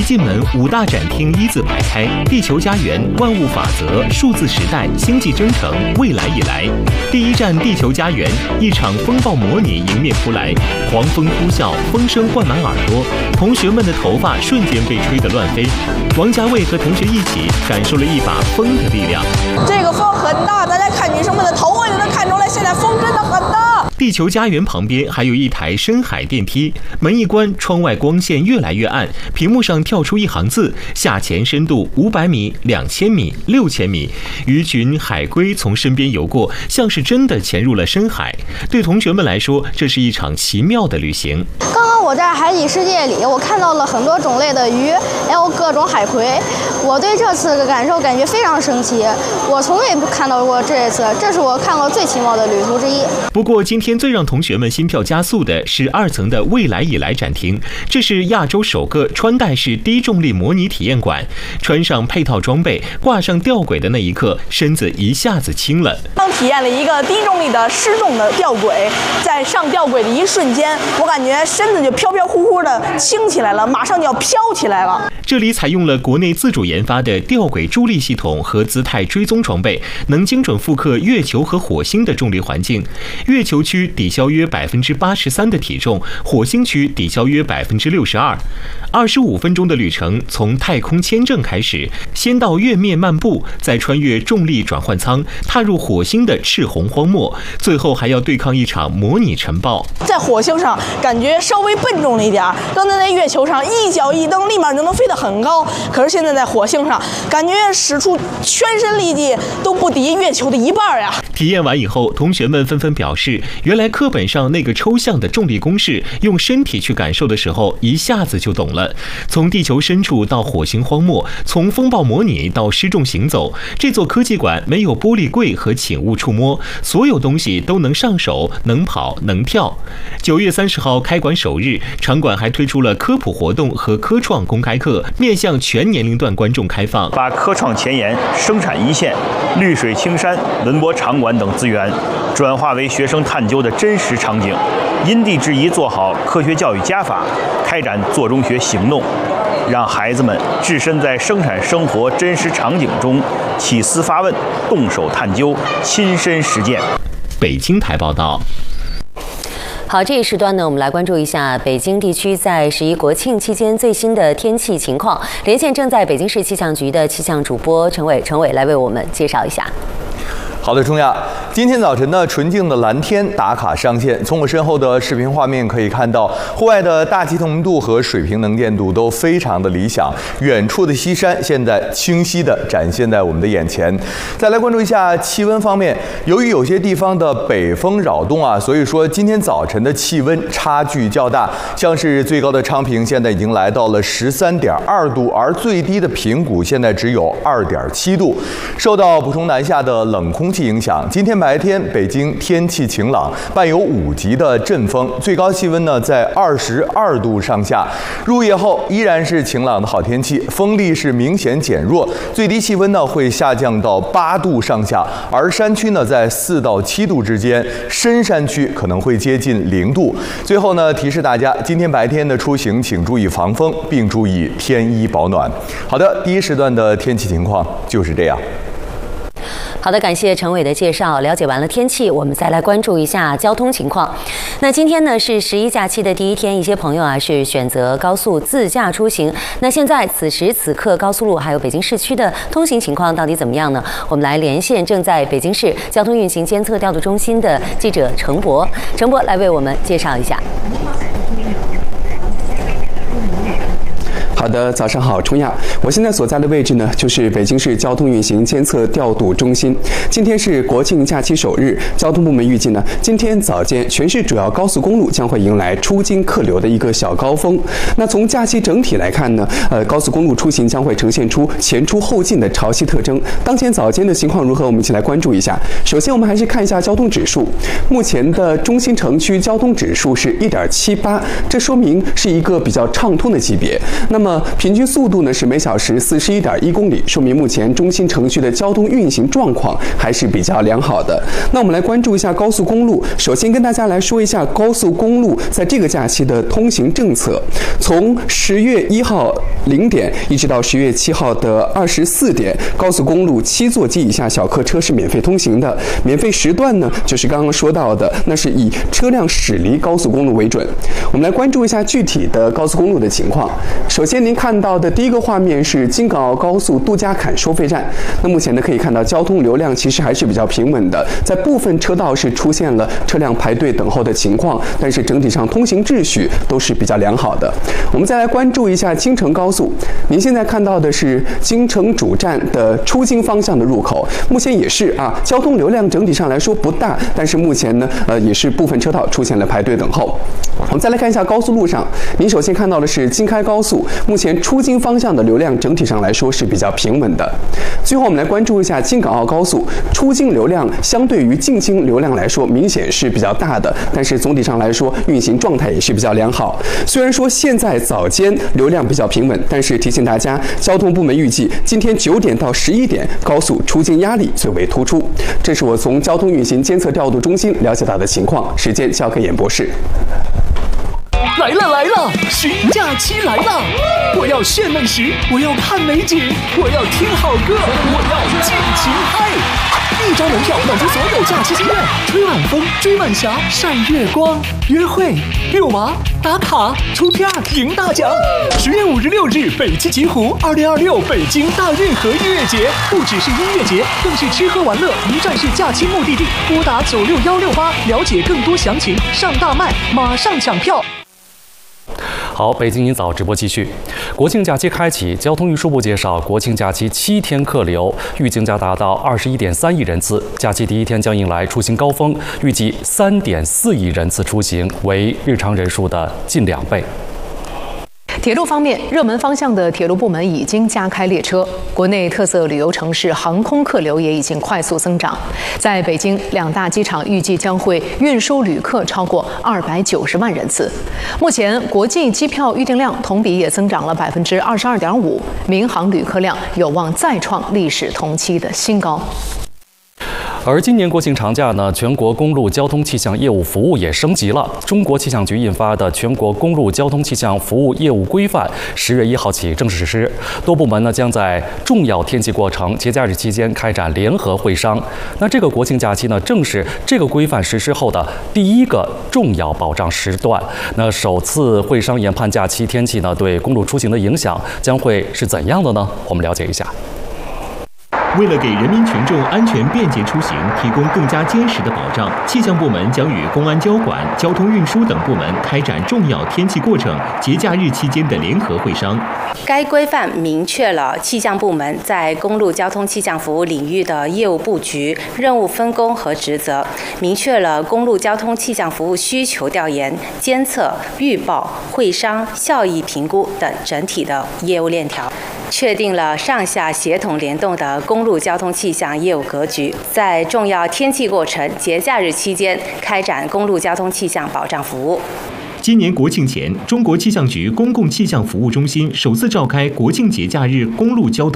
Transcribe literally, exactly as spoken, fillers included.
进门，五大展厅一字排开，地球家园、万物法则、数字时代、星际征程、未来以来。第一站地球家园，一场风暴模拟迎面扑来，狂风呼啸，风声灌满耳朵，同学们的头发瞬间被吹得乱飞。王家卫和同学一起感受了一把风的力量。 这个风很大，大家看女生们的头发就能看出来，现在风真的很大。 地球家园旁边还有一台深海电梯，门一关，窗外光线越来越暗，屏幕上跳出一行字：下潜深度五百米、两千米、六千米。鱼群、海龟从身边游过，像是真的潜入了深海。对同学们来说，这是一场奇妙的旅行。 刚刚我在海底世界里，我看到了很多种类的鱼，还有各种海葵。我对这次的感受感觉非常神奇，我从未看到过这一次，这是我看过最奇妙的旅途之一。 不过今天最让同学们心跳加速的是二层的未来以来展厅，这是亚洲首个穿戴式低重力模拟体验馆。穿上配套装备，挂上吊轨的那一刻，身子一下子轻了。 刚体验了一个低重力的失重的吊轨，在上吊轨的一瞬间，我感觉身子就飘飘忽忽的轻起来了，马上就要飘起来了。 这里采用了国内自主研发的吊轨助力系统和姿态追踪装备，能精准复刻月球和火星的重力环境。月球区抵消约百分之八十三的体重，火星区抵消约百分之六十二。二十五分钟的旅程从太空签证开始，先到月面漫步，再穿越重力转换舱，踏入火星的赤红荒漠，最后还要对抗一场模拟尘暴。 在火星上感觉稍微笨重了一点，刚才在月球上一脚一蹬，立马就能飞得很高。可是现在在火星上，感觉使出全身力气都不敌月球的一半呀！ 体验完以后，同学们纷纷表示，原来课本上那个抽象的重力公式，用身体去感受的时候，一下子就懂了。从地球深处到火星荒漠，从风暴模拟到失重行走，这座科技馆没有玻璃柜和请勿触摸，所有东西都能上手，能跑能跳。九月三十号开馆首日，场馆还推出了科普活动和科创公开课，面向全年龄段观众开放， 把科创前沿、生产一线、绿水青山、文博场馆等资源转化为学生探究的真实场景，因地制宜做好科学教育加法，开展做中学行动，让孩子们置身在生产生活真实场景中，起思发问，动手探究，亲身实践。 北京台报道。 好，这一时段呢，我们来关注一下北京地区在十一国庆期间最新的天气情况。连线正在北京市气象局的气象主播陈伟，陈伟来为我们介绍一下。 好的，钟亚，今天早晨呢，纯净的蓝天打卡上线。从我身后的视频画面可以看到，户外的大气透明度和水平能见度都非常的理想。远处的西山现在清晰的展现在我们的眼前。再来关注一下气温方面，由于有些地方的北风扰动啊，所以说今天早晨的气温差距较大。像是最高的昌平现在已经来到了十三点二度，而最低的平谷现在只有二点七度。受到补充南下的冷空气影响，今天白天北京天气晴朗，伴有五级的阵风，最高气温呢在二十二度上下。入夜后依然是晴朗的好天气，风力是明显减弱，最低气温呢会下降到八度上下，而山区呢在四到七度之间，深山区可能会接近零度。最后呢，提示大家，今天白天的出行请注意防风，并注意添衣保暖。好的，第一时段的天气情况就是这样。 好的，感谢陈伟的介绍。了解完了天气，我们再来关注一下交通情况。那今天呢是十一假期的第一天，一些朋友啊是选择高速自驾出行。那现在此时此刻高速路还有北京市区的通行情况到底怎么样呢？我们来连线正在北京市交通运行监测调度中心的记者程博，程博来为我们介绍一下。 好的，早上好，冲亚。我现在所在的位置呢，就是北京市交通运行监测调度中心。今天是国庆假期首日，交通部门预计呢，今天早间全市主要高速公路将会迎来出京客流的一个小高峰。那从假期整体来看呢，呃，高速公路出行将会呈现出前出后进的潮汐特征。当前早间的情况如何？我们一起来关注一下。首先，我们还是看一下交通指数。目前的中心城区交通指数是 一点七八，这说明是一个比较畅通的级别。那么平均速度呢是每小时四十一点一公里，说明目前中心城区的交通运行状况还是比较良好的。那我们来关注一下高速公路，首先跟大家来说一下高速公路在这个假期的通行政策。从十月一号零点一直到十月七号的二十四点，高速公路七座机以下小客车是免费通行的。免费时段呢，就是刚刚说到的，那是以车辆驶离高速公路为准。我们来关注一下具体的高速公路的情况。首先，您看到的第一个画面是京港澳高速杜家坎收费站。那目前呢，可以看到交通流量其实还是比较平稳的，在部分车道是出现了车辆排队等候的情况，但是整体上通行秩序都是比较良好的。我们再来关注一下京承高速，您现在看到的是京承主站的出京方向的入口，目前也是啊，交通流量整体上来说不大，但是目前呢，呃，也是部分车道出现了排队等候。我们再来看一下高速路上，您首先看到的是京开高速，目前出京方向的流量整体上来说是比较平稳的。最后我们来关注一下京港澳高速，出京流量相对于进京流量来说明显是比较大的，但是总体上来说运行状态也是比较良好。虽然说现在早间流量比较平稳，但是提醒大家，交通部门预计今天九点到十一点高速出京压力最为突出。这是我从交通运行监测调度中心了解到的情况。时间交给演播室。 来了来了，十一假期来了！我要炫美食，我要看美景，我要听好歌，我要尽情嗨！一张门票满足所有假期心愿，吹晚风，追晚霞，晒月光，约会、遛娃、打卡、出片、赢大奖。十月五日、六日，北汽极狐二零二六北京大运河音乐节，不只是音乐节，更是吃喝玩乐一站式假期目的地。拨打九六幺六八，了解更多详情。上大麦，马上抢票。 好，北京一早直播继续。国庆假期开启，交通运输部介绍，国庆假期七天客流预计将达到二十一点三亿人次。假期第一天将迎来出行高峰，预计三点四亿人次出行，为日常人数的近两倍。 铁路方面，热门方向的铁路部门已经加开列车，国内特色旅游城市航空客流也已经快速增长。在北京，两大机场预计将会运输旅客超过二百九十万人次。目前，国际机票预订量同比也增长了百分之二十二点五，民航旅客量有望再创历史同期的新高。 而今年国庆长假呢，全国公路交通气象业务服务也升级了。中国气象局印发的《全国公路交通气象服务业务规范》十月一号起正式实施。多部门呢将在重要天气过程、节假日期间开展联合会商。那这个国庆假期呢，正是这个规范实施后的第一个重要保障时段。那首次会商研判假期天气呢对公路出行的影响将会是怎样的呢？我们了解一下。 为了给人民群众安全便捷出行提供更加坚实的保障，气象部门将与公安交管、交通运输等部门开展重要天气过程、节假日期间的联合会商。 该规范明确了气象部门在公路交通气象服务领域的业务布局、任务分工和职责，明确了公路交通气象服务需求调研、监测、预报、会商、效益评估等整体的业务链条。确定了上下协同联动的公路交通气象业务格局，在重要天气过程、节假日期间开展公路交通气象保障服务。 今年国庆前，中国气象局公共气象服务中心首次召开国庆节假日公路交通